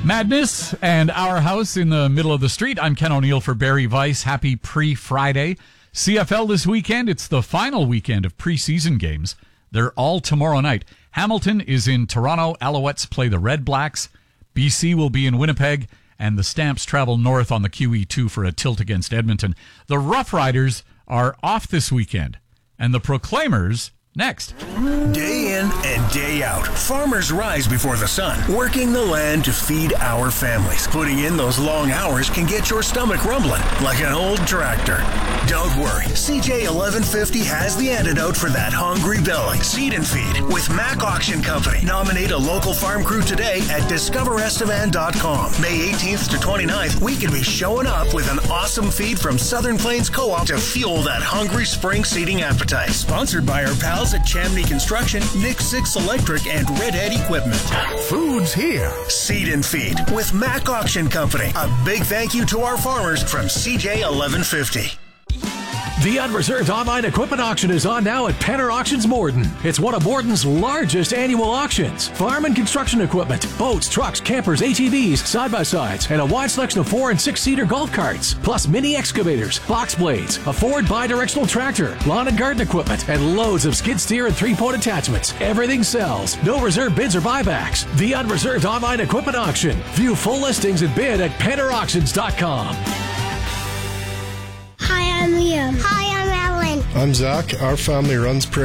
Madness and Our House in the Middle of the Street. I'm Ken O'Neill for Barry Weiss. Happy pre-Friday. CFL this weekend. It's the final weekend of preseason games. They're all tomorrow night. Hamilton is in Toronto. Alouettes play the Red Blacks. BC will be in Winnipeg. And the Stamps travel north on the QE2 for a tilt against Edmonton. The Rough Riders are off this weekend. And the Proclaimers next. Day in and day out, farmers rise before the sun, working the land to feed our families. Putting in those long hours can get your stomach rumbling like an old tractor. Don't worry, CJ 1150 has the antidote for that hungry belly. Seed and Feed with Mac Auction Company. Nominate a local farm crew today at discoverestevan.com. May 18th to 29th, we can be showing up with an awesome feed from Southern Plains Co-op to fuel that hungry spring seeding appetite. Sponsored by our pals at Chamney Construction, Nick 6 Electric, and Redhead Equipment. Food's here. Seed and Feed with Mac Auction Company. A big thank you to our farmers from CJ 1150. The Unreserved Online Equipment Auction is on now at Penner Auctions Morden. It's one of Morden's largest annual auctions. Farm and construction equipment, boats, trucks, campers, ATVs, side-by-sides, and a wide selection of 4- and 6-seater golf carts, plus mini excavators, box blades, a Ford bi-directional tractor, lawn and garden equipment, and loads of skid steer and 3-point attachments. Everything sells. No reserve bids or buybacks. The Unreserved Online Equipment Auction. View full listings and bid at PennerAuctions.com. Hi, I'm Liam. Hi, I'm Ellen. I'm Zach. Our family runs